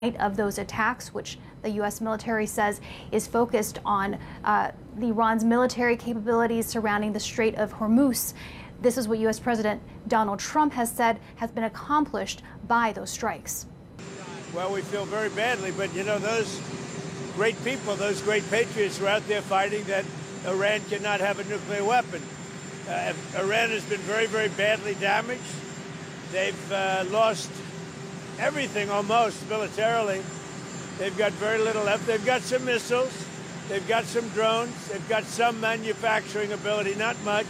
of those attacks, which the U.S. military says is focused on Iran's military capabilities surrounding the Strait of Hormuz. This is what U.S. President Donald Trump has said has been accomplished by those strikes. Well, we feel very badly, but you know, those great people, those great patriots were out there fighting that Iran cannot have a nuclear weapon. Iran has been very, very badly damaged. They've lost everything almost militarily. They've got very little left. They've got some missiles. They've got some drones. They've got some manufacturing ability, not much.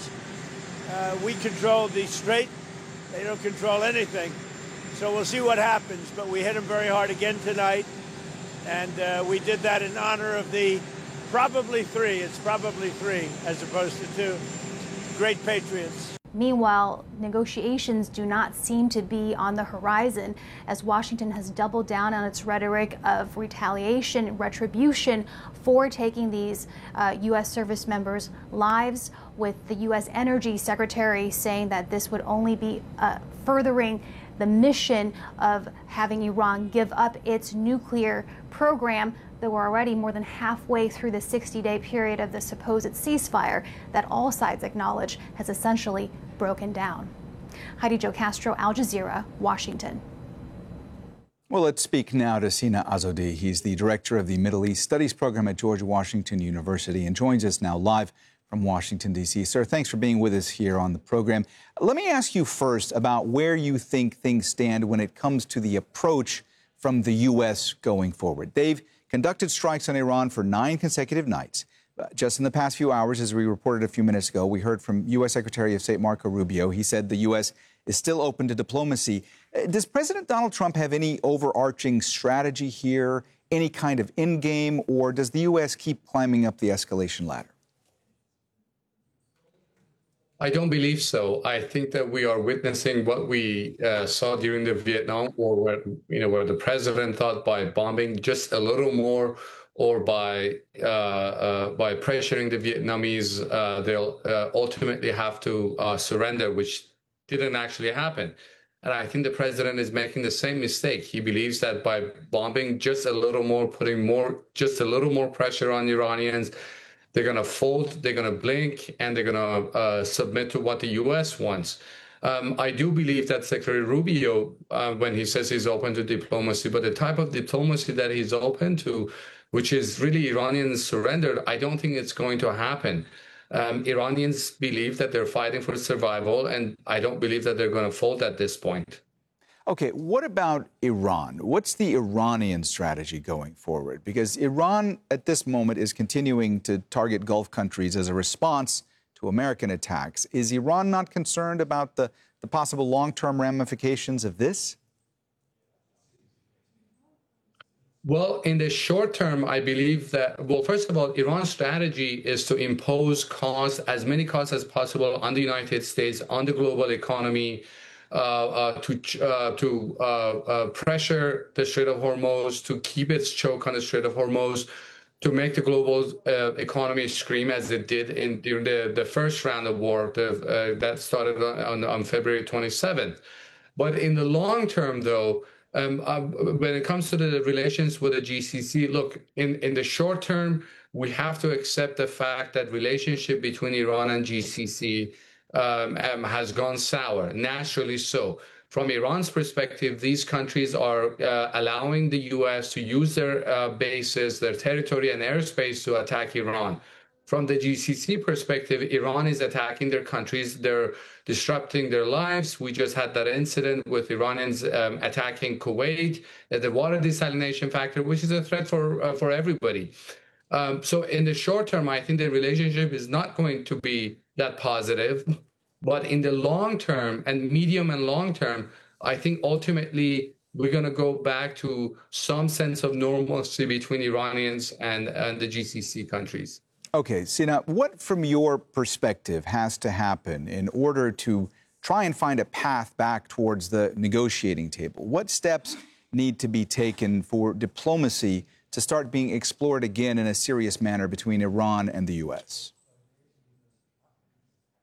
We control the strait. They don't control anything. So we'll see what happens. But we hit them very hard again tonight. And we did that in honor of the probably three. It's probably three as opposed to two great patriots. Meanwhile, negotiations do not seem to be on the horizon as Washington has doubled down on its rhetoric of retaliation and retribution for taking these U.S. service members' lives, with the U.S. Energy Secretary saying that this would only be furthering the mission of having Iran give up its nuclear program. Though we're already more than halfway through the 60-day period of the supposed ceasefire that all sides acknowledge has essentially broken down. Heidi Jo Castro, Al Jazeera, Washington. Well, let's speak now to Sina Azzoudi. He's the director of the Middle East Studies program at George Washington University and joins us now live from Washington, D.C. Sir, thanks for being with us here on the program. Let me ask you first about where you think things stand when it comes to the approach from the U.S. going forward. They've conducted strikes on Iran for 9 consecutive nights. Just in the past few hours, as we reported a few minutes ago, we heard from U.S. Secretary of State Marco Rubio. He said the U.S. is still open to diplomacy. Does President Donald Trump have any overarching strategy here, any kind of end game, or does the U.S. keep climbing up the escalation ladder? I don't believe so. I think that we are witnessing what we saw during the Vietnam War, where the president thought by bombing just a little more, or by pressuring the Vietnamese, they'll ultimately have to surrender, which didn't actually happen. And I think the president is making the same mistake. He believes that by bombing just a little more, putting just a little more pressure on the Iranians, they're going to fold, they're going to blink, and they're going to submit to what the U.S. wants. I do believe that Secretary Rubio, when he says he's open to diplomacy, but the type of diplomacy that he's open to, which is really Iranians surrendered, I don't think it's going to happen. Iranians believe that they're fighting for survival, and I don't believe that they're going to fold at this point. Okay, what about Iran? What's the Iranian strategy going forward? Because Iran at this moment is continuing to target Gulf countries as a response to American attacks. Is Iran not concerned about the possible long-term ramifications of this? Well, in the short term, I believe that, well, first of all, Iran's strategy is to impose costs, as many costs as possible on the United States, on the global economy, to pressure the Strait of Hormuz, to keep its choke on the Strait of Hormuz, to make the global economy scream as it did during the first round of war that started on February 27th. But in the long term, though, when it comes to the relations with the GCC, look, in the short term, we have to accept the fact that relationship between Iran and GCC has gone sour, naturally so. From Iran's perspective, these countries are allowing the U.S. to use their bases, their territory and airspace to attack Iran. From the GCC perspective, Iran is attacking their countries. They're disrupting their lives. We just had that incident with Iranians attacking Kuwait, the water desalination factory, which is a threat for everybody. So in the short term, I think the relationship is not going to be that positive. But in the long term and medium and long term, I think ultimately we're going to go back to some sense of normalcy between Iranians and the GCC countries. Okay, Sina, what from your perspective has to happen in order to try and find a path back towards the negotiating table? What steps need to be taken for diplomacy to start being explored again in a serious manner between Iran and the U.S.?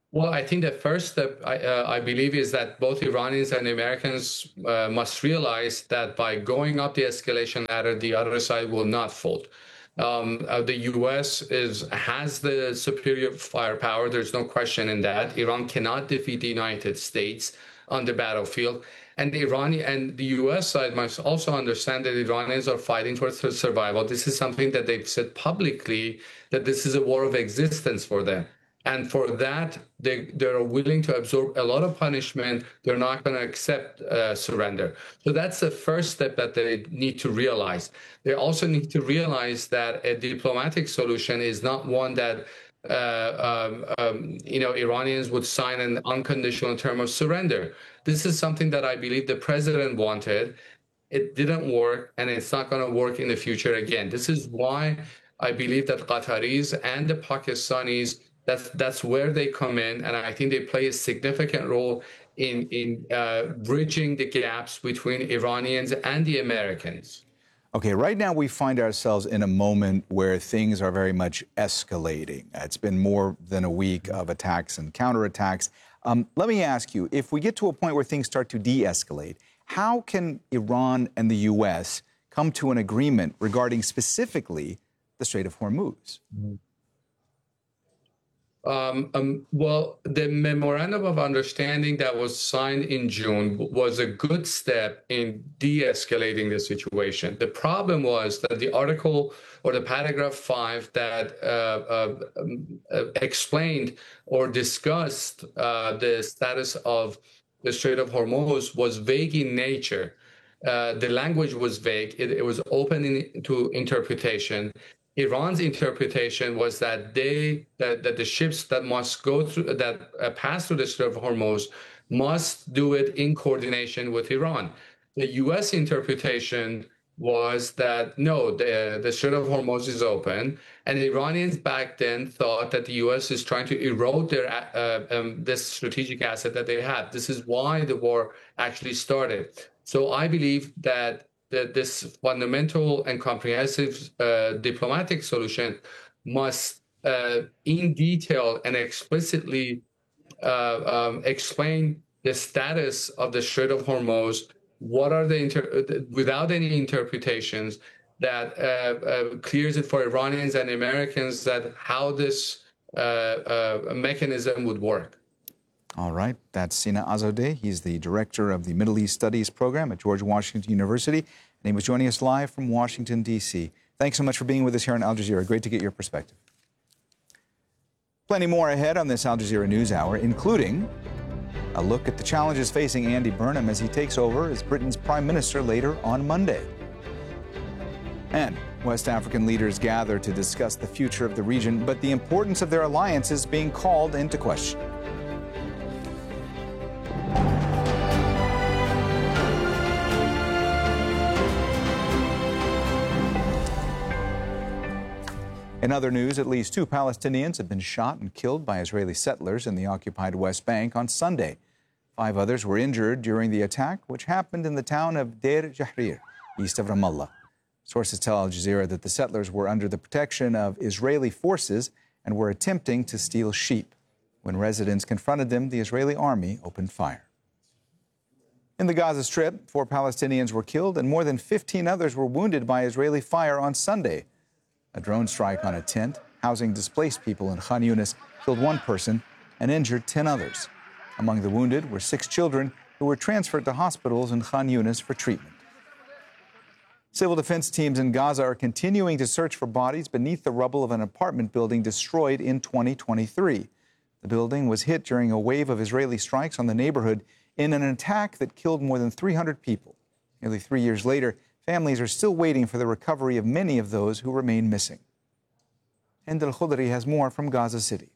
Well, I think the first step, I believe, is that both Iranians and Americans must realize that by going up the escalation ladder, the other side will not fold. The U.S. has the superior firepower. There's no question in that. Iran cannot defeat the United States on the battlefield. And the U.S. side must also understand that Iranians are fighting for survival. This is something that they've said publicly, that this is a war of existence for them. And for that, they're willing to absorb a lot of punishment. They're not going to accept surrender. So that's the first step that they need to realize. They also need to realize that a diplomatic solution is not one that Iranians would sign an unconditional term of surrender. This is something that I believe the president wanted. It didn't work, and it's not going to work in the future again. This is why I believe that Qataris and the Pakistanis, that's where they come in, and I think they play a significant role in bridging the gaps between Iranians and the Americans. Okay, right now we find ourselves in a moment where things are very much escalating. It's been more than a week of attacks and counterattacks. Let me ask you, if we get to a point where things start to de-escalate, how can Iran and the U.S. come to an agreement regarding specifically the Strait of Hormuz? Well, the memorandum of understanding that was signed in June was a good step in de-escalating the situation. The problem was that the article or the paragraph 5 that explained or discussed the status of the Strait of Hormuz was vague in nature. The language was vague. It was open to interpretation. Iran's interpretation was that that the ships that must go through, that pass through the Strait of Hormuz, must do it in coordination with Iran. The U.S. interpretation was that no, the Strait of Hormuz is open, and the Iranians back then thought that the U.S. is trying to erode their this strategic asset that they have. This is why the war actually started. So I believe that this fundamental and comprehensive diplomatic solution must, in detail and explicitly, explain the status of the Strait of Hormuz. What are without any interpretations, that clears it for Iranians and Americans that how this mechanism would work. All right, that's Sina Azodeh. He's the director of the Middle East Studies program at George Washington University, and he was joining us live from Washington, D.C. Thanks so much for being with us here on Al Jazeera. Great to get your perspective. Plenty more ahead on this Al Jazeera News Hour, including a look at the challenges facing Andy Burnham as he takes over as Britain's Prime Minister later on Monday. And West African leaders gather to discuss the future of the region, but the importance of their alliances being called into question. In other news, at least 2 Palestinians have been shot and killed by Israeli settlers in the occupied West Bank on Sunday. 5 others were injured during the attack, which happened in the town of Deir Jahrir, east of Ramallah. Sources tell Al Jazeera that the settlers were under the protection of Israeli forces and were attempting to steal sheep. When residents confronted them, the Israeli army opened fire. In the Gaza Strip, 4 Palestinians were killed and more than 15 others were wounded by Israeli fire on Sunday. A drone strike on a tent housing displaced people in Khan Yunis killed 1 person and injured 10 others. Among the wounded were 6 children who were transferred to hospitals in Khan Yunis for treatment. Civil defense teams in Gaza are continuing to search for bodies beneath the rubble of an apartment building destroyed in 2023. The building was hit during a wave of Israeli strikes on the neighborhood in an attack that killed more than 300 people. Nearly 3 years later, families are still waiting for the recovery of many of those who remain missing. Hind Al-Khudri has more from Gaza City.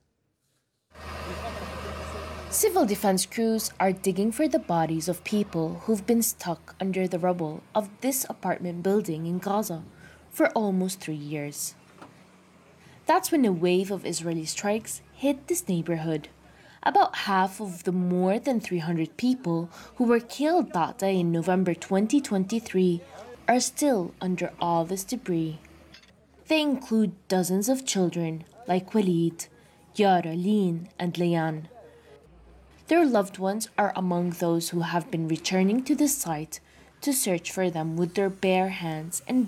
Civil defense crews are digging for the bodies of people who've been stuck under the rubble of this apartment building in Gaza for almost 3 years. That's when a wave of Israeli strikes hit this neighborhood. About half of the more than 300 people who were killed that day in November 2023 are still under all this debris. They include dozens of children like Walid, Yara, Leen, and Layan. Their loved ones are among those who have been returning to the site to search for them with their bare hands and